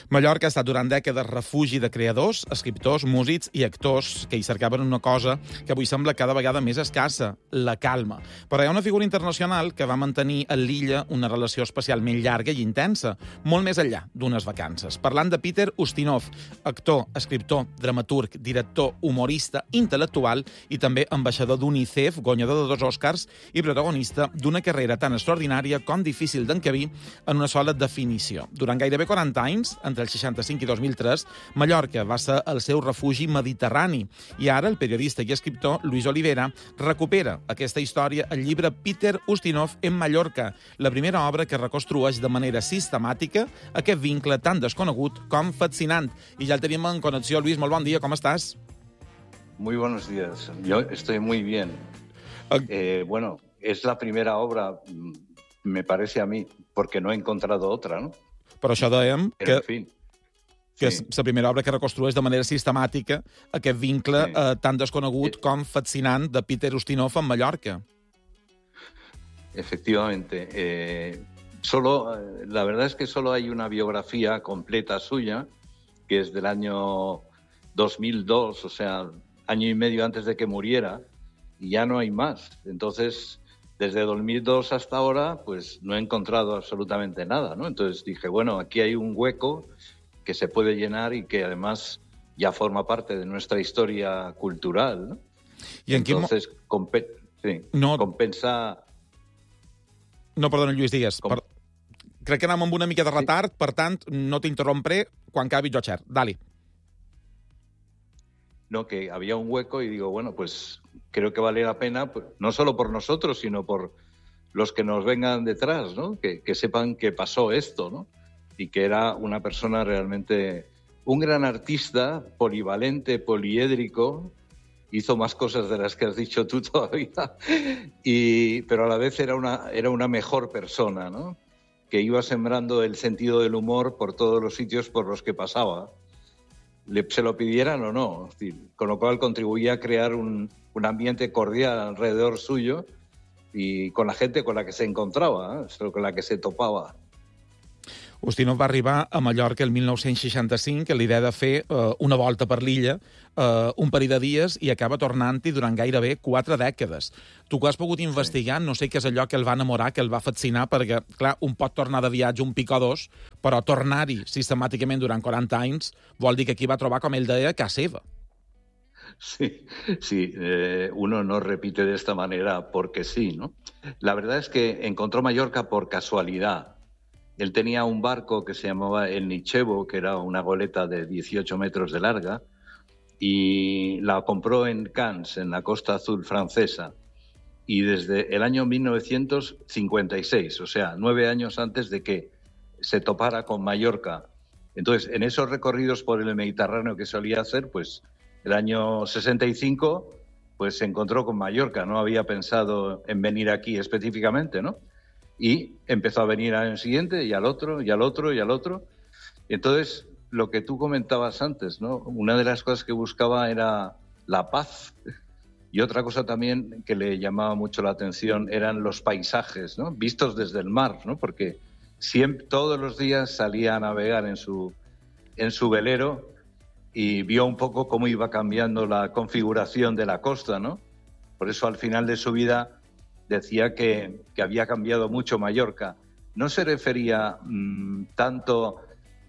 Mallorca ha estat durant dècades refugi de creadors, escriptors, músics i actors que hi cercaven una cosa que avui sembla cada vegada més escassa, la calma. Però hi ha una figura internacional que va mantenir a l'illa una relació especialment llarga i intensa, molt més enllà d'unes vacances. Parlant de Peter Ustinov, actor, escriptor, dramaturg, director, humorista, intel·lectual i també ambaixador d'UNICEF, guanyador de 2 Oscars i protagonista d'una carrera tan extraordinària com difícil d'encabir en una sola definició. Durant gairebé 40 anys, entre el 65 i 2003, Mallorca va ser el seu refugi mediterrani i ara el periodista i escriptor Luis Olivera recupera aquesta història al llibre Peter Ustinov en Mallorca, la primera obra que reconstrueix de manera sistemàtica aquest vincle tan desconegut com fascinant. I ja el tenim en connexió. Luis, molt bon dia, com estàs? Muy buenos días. Yo estoy muy bien. Bueno, es la primera obra, me parece a mí, porque no he encontrado otra, ¿no? Però això dèiem Pero, en fin, que és la primera obra que reconstrueix de manera sistemàtica aquest vincle tan desconegut com fascinant de Peter Ustinov en Mallorca. Efectivamente. La verdad es que solo hay una biografía completa suya, que es del año 2002, o sea, año y medio antes de que muriera, y ya no hay más. Entonces, desde 2002 hasta ahora, pues no he encontrado absolutamente nada, ¿no? Entonces dije, bueno, aquí hay un hueco que se puede llenar y que además ya forma parte de nuestra historia cultural, ¿no? I en Entonces, compensa... No, perdona, Lluís, digues. Crec que anem amb una mica de retard, per tant, no t'interrompré quan acabi jo, Xer. Dali. No, que había un hueco y digo, bueno, pues creo que vale la pena, pues, no solo por nosotros, sino por los que nos vengan detrás, ¿no? Que sepan que pasó esto, ¿no? Y que era una persona realmente, un gran artista, polivalente, poliédrico, hizo más cosas de las que has dicho tú todavía, pero a la vez era una mejor persona, ¿no? Que iba sembrando el sentido del humor por todos los sitios por los que pasaba, se lo pidieran o no, es decir, con lo cual contribuía a crear un ambiente cordial alrededor suyo y con la gente con la que se encontraba, con la que se topava. Ustinov va arribar a Mallorca el 1965 amb l'idea de fer una volta per l'illa, un parell de dies, i acaba tornant-hi durant gairebé 4 dècades. Tu que has pogut investigar, no sé què és allò que el va enamorar, que el va fascinar, perquè, clar, un pot tornar de viatge un pic o dos, però tornar-hi sistemàticament durant 40 anys vol dir que aquí va trobar, com ell deia, casa seva. Sí, uno no repite de esta manera porque sí, ¿no? La verdad es que encontró Mallorca por casualidad. Él tenía un barco que se llamaba el Nichevo, que era una goleta de 18 metros de larga, y la compró en Cannes, en la Costa Azul francesa, y desde el año 1956, o sea, 9 años antes de que se topara con Mallorca. Entonces, en esos recorridos por el Mediterráneo que solía hacer, pues el año 65, pues se encontró con Mallorca, no había pensado en venir aquí específicamente, ¿no? Y empezó a venir al año siguiente, y al otro, y al otro, y al otro. Entonces, lo que tú comentabas antes, ¿no? Una de las cosas que buscaba era la paz. Y otra cosa también que le llamaba mucho la atención eran los paisajes, ¿no? Vistos desde el mar, ¿no? Porque todos los días salía a navegar en su velero y vio un poco cómo iba cambiando la configuración de la costa, ¿no? Por eso, al final de su vida, decía que había cambiado mucho Mallorca. No se refería tanto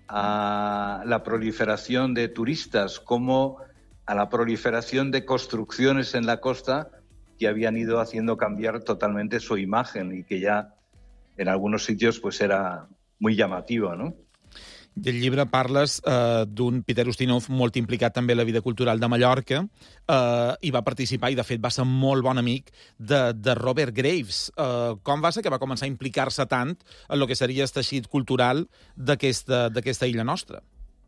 a la proliferación de turistas como a la proliferación de construcciones en la costa que habían ido haciendo cambiar totalmente su imagen y que ya en algunos sitios pues era muy llamativa, ¿no? I al llibre parles d'un Peter Ustinov molt implicat també en la vida cultural de Mallorca i va participar, i de fet va ser molt bon amic de Robert Graves. Com va ser que va començar a implicar-se tant en el que seria el teixit cultural d'aquesta illa nostra?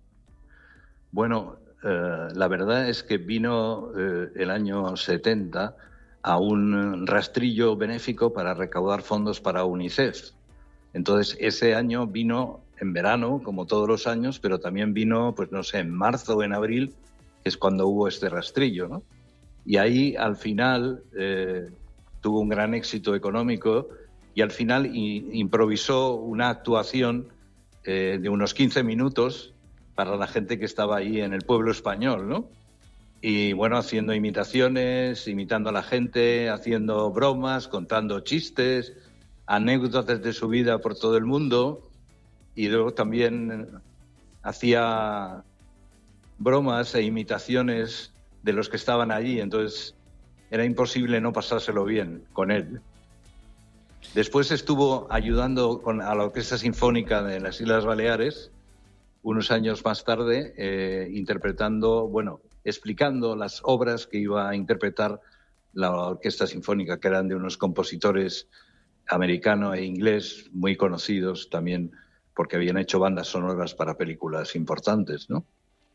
Bueno, la verdad es que vino el año 70 a un rastrillo benéfico para recaudar fondos para UNICEF. Entonces, ese año vino en verano, como todos los años, pero también vino, pues no sé, en marzo o en abril, que es cuando hubo este rastrillo, ¿no? Y ahí, al final, tuvo un gran éxito económico y al final improvisó una actuación de unos 15 minutos para la gente que estaba ahí en el pueblo español, ¿no? Y bueno, haciendo imitaciones, imitando a la gente, haciendo bromas, contando chistes, anécdotas de su vida por todo el mundo. Y luego también hacía bromas e imitaciones de los que estaban allí. Entonces era imposible no pasárselo bien con él. Después estuvo ayudando a la Orquesta Sinfónica de las Islas Baleares, unos años más tarde, explicando las obras que iba a interpretar la Orquesta Sinfónica, que eran de unos compositores americano e inglés muy conocidos también, porque habían hecho bandas sonoras para películas importantes, ¿no?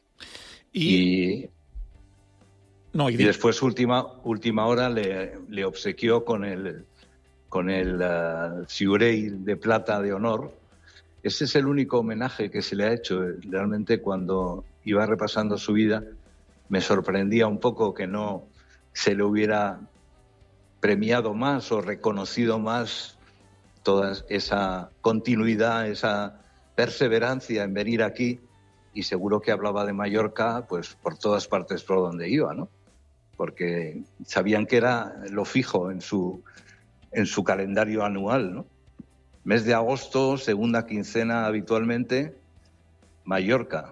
Y después, última hora, le obsequió con el Figurell de Plata de Honor. Ese es el único homenaje que se le ha hecho. Realmente, cuando iba repasando su vida, me sorprendía un poco que no se le hubiera premiado más o reconocido más toda esa continuidad, esa perseverancia en venir aquí, y seguro que hablaba de Mallorca pues por todas partes por donde iba, ¿no? Porque sabían que era lo fijo en su calendario anual, ¿no? Mes de agosto, segunda quincena habitualmente, Mallorca.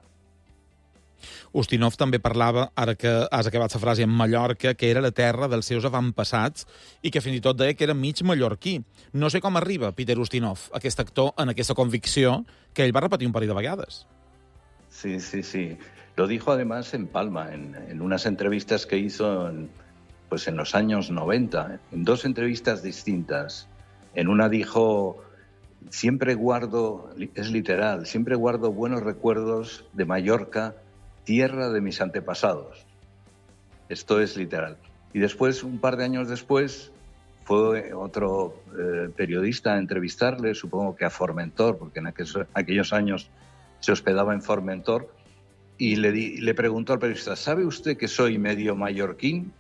Ustinov també parlava, ara que has acabat la frase, en Mallorca, que era la terra dels seus avantpassats i que fins i tot deia que era mig mallorquí. No sé com arriba Peter Ustinov, aquest actor, en aquesta convicció que ell va repetir un parell de vegades. Sí. Lo dijo además en Palma, en unas entrevistas que hizo en los años 90, en dos entrevistas distintas. En una dijo: siempre guardo, es literal, siempre guardo buenos recuerdos de Mallorca, tierra de mis antepasados. Esto es literal. Y después, un par de años después, fue otro periodista a entrevistarle, supongo que a Formentor, porque en aquellos años se hospedaba en Formentor, y le preguntó al periodista: ¿sabe usted que soy medio mallorquín?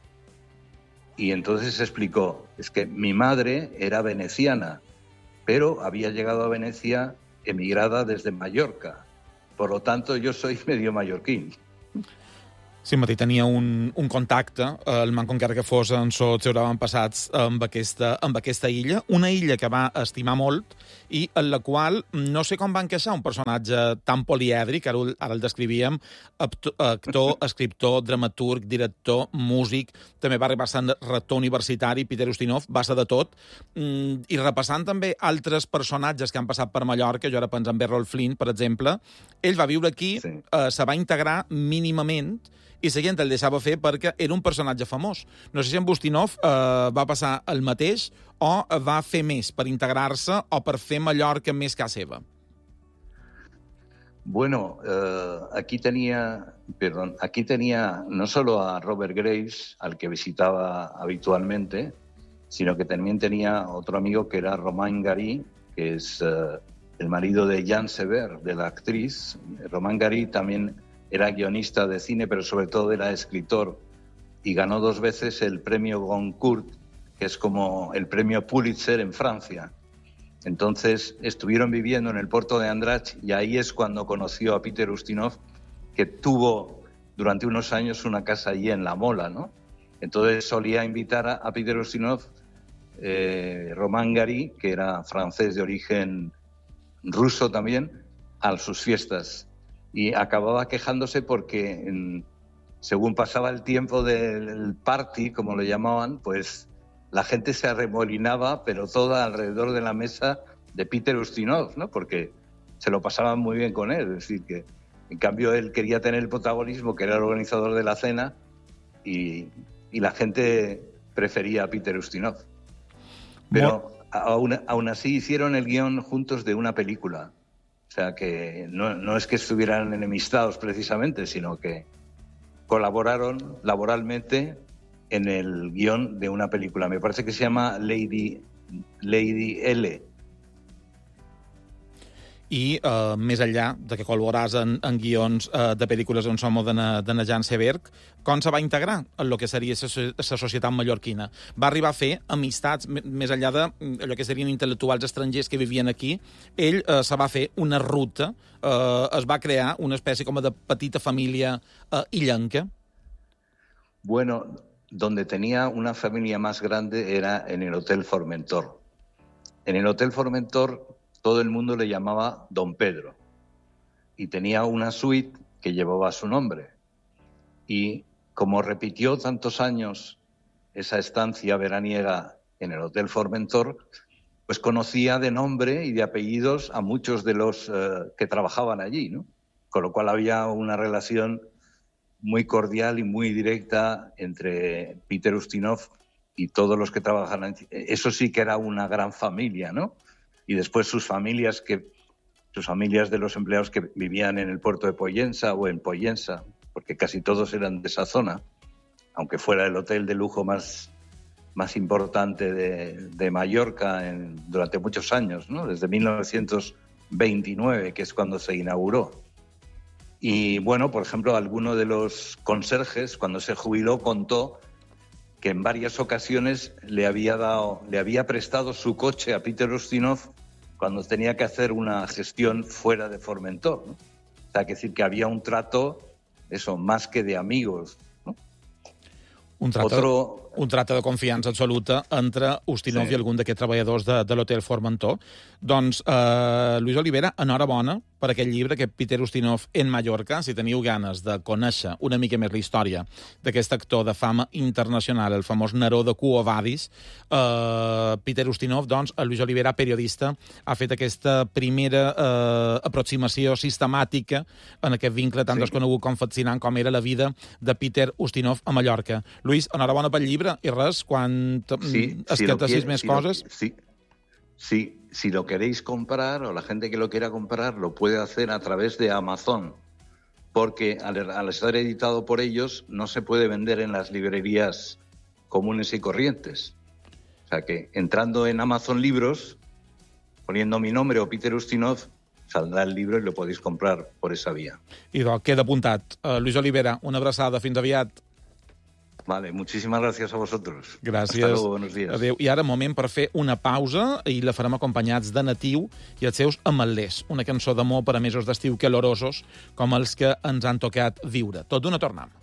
Y entonces explicó: es que mi madre era veneciana, pero había llegado a Venecia emigrada desde Mallorca. Por lo tanto, yo soy medio mallorquín. Sí, Matí tenia un contacte, el manco encara que fos en els seus avantpassats, amb aquesta illa, una illa que va estimar molt i en la qual no sé com va encaixar un personatge tan polièdric, ara el descrivíem, actor, escriptor, dramaturg, director, músic, també va arribar a ser rector universitari, Peter Ustinov, va ser de tot, i repassant també altres personatges que han passat per Mallorca, jo ara penso en Errol Flynn, per exemple, ell va viure aquí, sí. Se va integrar mínimament, i la gent el deixava fer perquè era un personatge famós. No sé si amb Ustinov va passar el mateix o va fer més per integrar-se o per fer Mallorca més casa seva. Bueno, aquí tenía no solo a Robert Graves, al que visitaba habitualmente, sino que también tenía otro amigo que era Romain Gary, que es el marido de Jeanne Sever, de la actriz. Romain Gary también era guionista de cine, pero sobre todo era escritor, y ganó 2 veces el premio Goncourt, que es como el premio Pulitzer en Francia. Entonces estuvieron viviendo en el puerto de Andratx, y ahí es cuando conoció a Peter Ustinov, que tuvo durante unos años una casa allí en La Mola, ¿no? Entonces solía invitar a Peter Ustinov, Romain Gary, que era francés de origen ruso también, a sus fiestas. Y acababa quejándose porque, según pasaba el tiempo del party, como lo llamaban, pues la gente se arremolinaba, pero toda alrededor de la mesa de Peter Ustinov, ¿no? Porque se lo pasaban muy bien con él. Es decir, que en cambio él quería tener el protagonismo, que era el organizador de la cena, y la gente prefería a Peter Ustinov. Pero aún así hicieron el guión juntos de una película. O sea, que no es que estuvieran enemistados precisamente, sino que colaboraron laboralmente en el guión de una película. Me parece que se llama Lady L. i més enllà de que col·laboràs en guions de pel·lícules on som de Jan Seberg, com se va integrar en el que seria la societat mallorquina? Va arribar a fer amistats, més enllà d'allò que serien intel·lectuals estrangers que vivien aquí, ell se va fer una ruta, es va crear una espècie com de petita família illenca. Bueno, donde tenía una familia más grande era en el Hotel Formentor. En el Hotel Formentor todo el mundo le llamaba Don Pedro y tenía una suite que llevaba su nombre. Y como repitió tantos años esa estancia veraniega en el Hotel Formentor, pues conocía de nombre y de apellidos a muchos de los que trabajaban allí, ¿no? Con lo cual había una relación muy cordial y muy directa entre Peter Ustinov y todos los que trabajan. Eso sí que era una gran familia, ¿no? Y después sus familias de los empleados que vivían en el puerto de Pollensa o en Pollensa, porque casi todos eran de esa zona, aunque fuera el hotel de lujo más importante de Mallorca durante muchos años, ¿no? Desde 1929, que es cuando se inauguró. Y bueno, por ejemplo, alguno de los conserjes, cuando se jubiló, contó que en varias ocasiones le había prestado su coche a Peter Ustinov cuando tenía que hacer una gestión fuera de Formentor, ¿no? O sea, que decir que había un trato, eso, más que de amigos, ¿no? Un tracte de confiança absoluta entre Ustinov i algun d'aquests treballadors de l'Hotel Formentor. Doncs, Lluís Olivera, enhorabona per aquest llibre, que Peter Ustinov en Mallorca. Si teniu ganes de conèixer una mica més la història d'aquest actor de fama internacional, el famós Neró de Quo Vadis, Peter Ustinov, doncs, Lluís Olivera, periodista, ha fet aquesta primera aproximació sistemàtica en aquest vincle tan desconegut com fascinant com era la vida de Peter Ustinov a Mallorca. Lluís, enhorabona pel llibre, i res, quan esquetassis més coses... Si lo queréis comprar, o la gente que lo quiera comprar, lo puede hacer a través de Amazon, porque al estar editado por ellos no se puede vender en las librerías comunes y corrientes. O sea que entrando en Amazon Libros, poniendo mi nombre o Peter Ustinov, saldrà el libro y lo podéis comprar por esa vía. I doncs queda apuntat. Lluís Olivera, una abraçada, fins aviat. Vale, muchísimas gracias a vosotros. Gràcies. Hasta luego, buenos días. Adéu. I ara, moment per fer una pausa, i la farem acompanyats de Natiu i els seus Ametllers, una cançó d'amor per a mesos d'estiu calorosos com els que ens han tocat viure. Tot d'una tornem.